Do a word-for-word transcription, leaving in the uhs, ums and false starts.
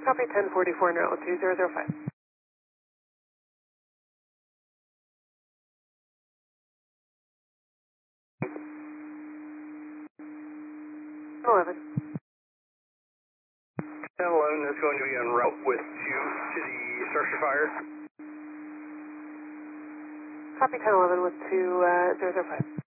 Copy ten forty-four, now two zero zero five. eleven. ten eleven is going to be en route with two to the structure fire. Copy ten eleven with two uh, zero zero five.